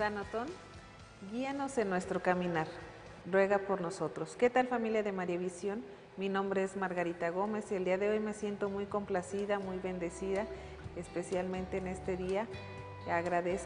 Sanotón, guíanos en nuestro caminar, ruega por nosotros. ¿Qué tal, familia de María Visión? Mi nombre es Margarita Gómez y el día de hoy me siento muy complacida, muy bendecida, especialmente en este día. Agradezco